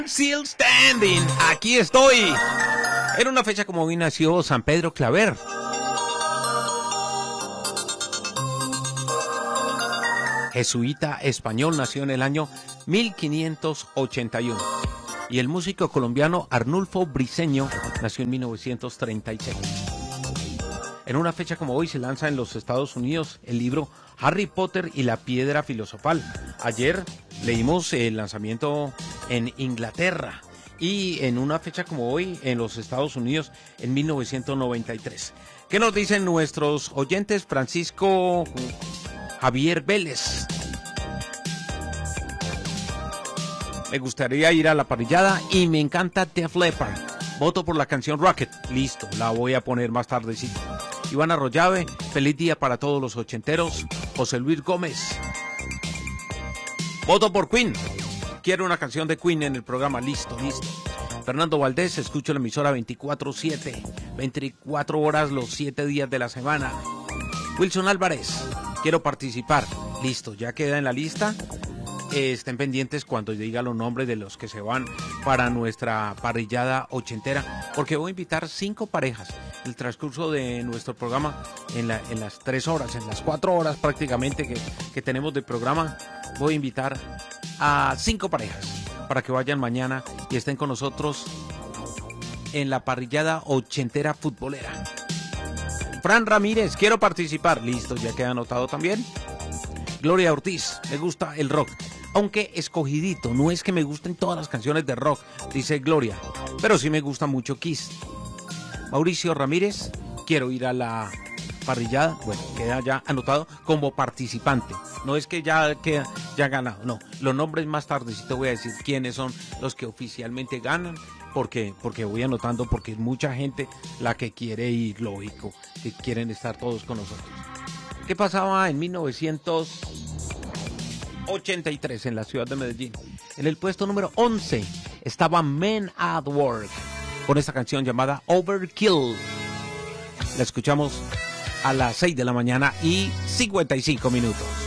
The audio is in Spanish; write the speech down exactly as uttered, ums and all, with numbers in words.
Still standing, aquí estoy. En una fecha como hoy nació San Pedro Claver. Jesuita español, nació en el año mil quinientos ochenta y uno. Y el músico colombiano Arnulfo Briceño nació en mil novecientos treinta y seis. En una fecha como hoy se lanza en los Estados Unidos el libro Harry Potter y la Piedra Filosofal. Ayer leímos el lanzamiento en Inglaterra y en una fecha como hoy en los Estados Unidos en mil novecientos noventa y tres. ¿Qué nos dicen nuestros oyentes? Francisco Javier Vélez: me gustaría ir a la parrillada y me encanta Def Leppard. Voto por la canción Rocket. Listo, la voy a poner más tardecito. Iván Arroyave: feliz día para todos los ochenteros. José Luis Gómez: voto por Queen. Quiero una canción de Queen en el programa. Listo, listo. Fernando Valdés: escucho la emisora veinticuatro siete, veinticuatro horas los siete días de la semana. Wilson Álvarez: quiero participar. Listo, ya queda en la lista. Eh, estén pendientes cuando diga los nombres de los que se van para nuestra parrillada ochentera, porque voy a invitar cinco parejas en el transcurso de nuestro programa, en, la, en las tres horas, en las cuatro horas prácticamente que, que tenemos de programa. Voy a invitar a cinco parejas para que vayan mañana y estén con nosotros en la parrillada ochentera futbolera. Fran Ramírez: quiero participar. Listo, ya queda anotado también. Gloria Ortiz: me gusta el rock, aunque escogidito, no es que me gusten todas las canciones de rock, dice Gloria, pero sí me gusta mucho Kiss. Mauricio Ramírez: quiero ir a la parrillada. Bueno, queda ya anotado como participante, no es que ya queda ya ganado, no, los nombres más tardecito voy a decir quiénes son los que oficialmente ganan, porque porque voy anotando, porque es mucha gente la que quiere ir, lógico, que quieren estar todos con nosotros. ¿Qué pasaba en mil novecientos ochenta y tres en la ciudad de Medellín? En el puesto número once estaba Men at Work con esta canción llamada Overkill. La escuchamos a las seis de la mañana y cincuenta y cinco minutos.